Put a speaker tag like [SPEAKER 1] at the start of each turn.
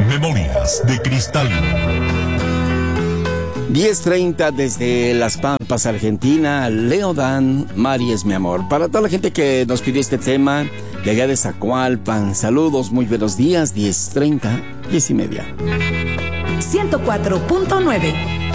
[SPEAKER 1] Memorias de Cristal.
[SPEAKER 2] 10:30 desde Las Pampas, Argentina. Leodan, Mari es mi amor. Para toda la gente que nos pidió este tema, de allá de Zacualpan, saludos, muy buenos días. 10:30, 10:30.
[SPEAKER 3] 104.9